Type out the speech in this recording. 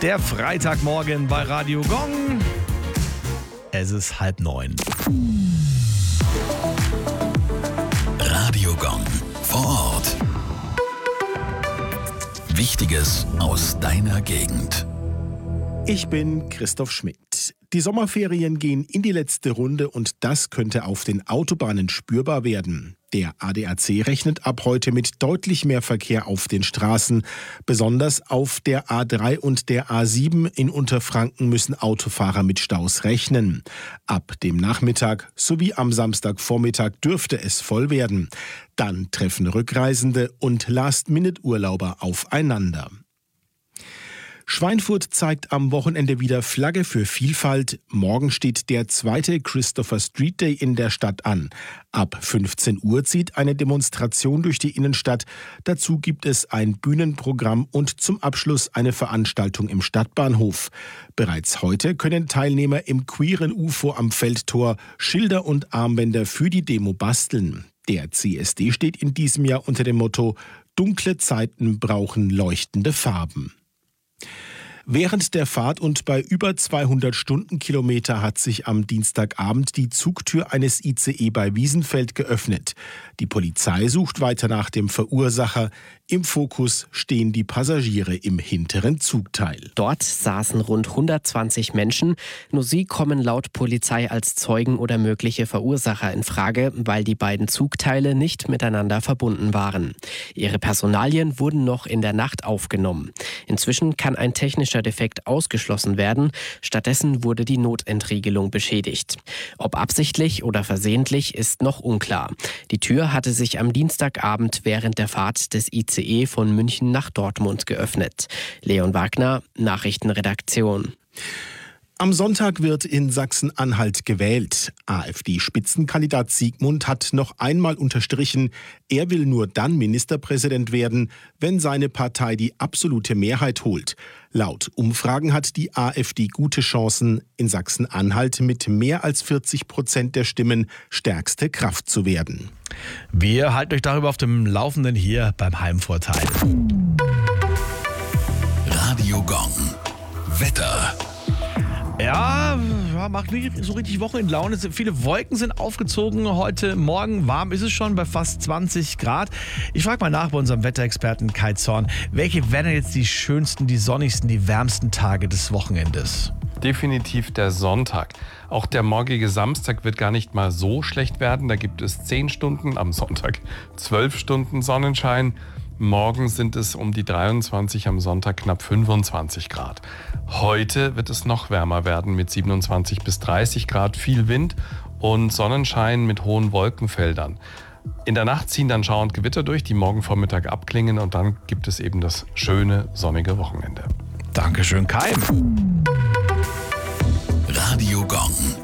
Der Freitagmorgen bei Radio Gong. Es ist 8:30. Radio Gong vor Ort. Wichtiges aus deiner Gegend. Ich bin Christoph Schmidt. Die Sommerferien gehen in die letzte Runde und das könnte auf den Autobahnen spürbar werden. Der ADAC rechnet ab heute mit deutlich mehr Verkehr auf den Straßen. Besonders auf der A3 und der A7 in Unterfranken müssen Autofahrer mit Staus rechnen. Ab dem Nachmittag sowie am Samstagvormittag dürfte es voll werden. Dann treffen Rückreisende und Last-Minute-Urlauber aufeinander. Schweinfurt zeigt am Wochenende wieder Flagge für Vielfalt. Morgen steht der zweite Christopher Street Day in der Stadt an. Ab 15 Uhr zieht eine Demonstration durch die Innenstadt. Dazu gibt es ein Bühnenprogramm und zum Abschluss eine Veranstaltung im Stadtbahnhof. Bereits heute können Teilnehmer im queeren UFO am Feldtor Schilder und Armbänder für die Demo basteln. Der CSD steht in diesem Jahr unter dem Motto: Dunkle Zeiten brauchen leuchtende Farben. Während der Fahrt und bei über 200 Stundenkilometer hat sich am Dienstagabend die Zugtür eines ICE bei Wiesenfeld geöffnet. Die Polizei sucht weiter nach dem Verursacher. Im Fokus stehen die Passagiere im hinteren Zugteil. Dort saßen rund 120 Menschen. Nur sie kommen laut Polizei als Zeugen oder mögliche Verursacher in Frage, weil die beiden Zugteile nicht miteinander verbunden waren. Ihre Personalien wurden noch in der Nacht aufgenommen. Inzwischen kann ein technischer Defekt ausgeschlossen werden. Stattdessen wurde die Notentriegelung beschädigt. Ob absichtlich oder versehentlich ist noch unklar. Die Tür hatte sich am Dienstagabend während der Fahrt des ICE von München nach Dortmund geöffnet. Leon Wagner, Nachrichtenredaktion. Am Sonntag wird in Sachsen-Anhalt gewählt. AfD-Spitzenkandidat Siegmund hat noch einmal unterstrichen, er will nur dann Ministerpräsident werden, wenn seine Partei die absolute Mehrheit holt. Laut Umfragen hat die AfD gute Chancen, in Sachsen-Anhalt mit mehr als 40% der Stimmen stärkste Kraft zu werden. Wir halten euch darüber auf dem Laufenden hier beim Heimvorteil. Radio Gong. Wetter. Ja, macht nicht so richtig Wochenendlaune. Viele Wolken sind aufgezogen. Heute Morgen warm ist es schon bei fast 20 Grad. Ich frage mal nach bei unserem Wetterexperten Kai Zorn. Welche werden jetzt die schönsten, die sonnigsten, die wärmsten Tage des Wochenendes? Definitiv der Sonntag. Auch der morgige Samstag wird gar nicht mal so schlecht werden. Da gibt es 10 Stunden, am Sonntag 12 Stunden Sonnenschein. Morgen sind es um die 23, am Sonntag knapp 25 Grad. Heute wird es noch wärmer werden mit 27 bis 30 Grad, viel Wind und Sonnenschein mit hohen Wolkenfeldern. In der Nacht ziehen dann schauernd Gewitter durch, die morgen Vormittag abklingen und dann gibt es eben das schöne sonnige Wochenende. Dankeschön, Kai. Radio Gong.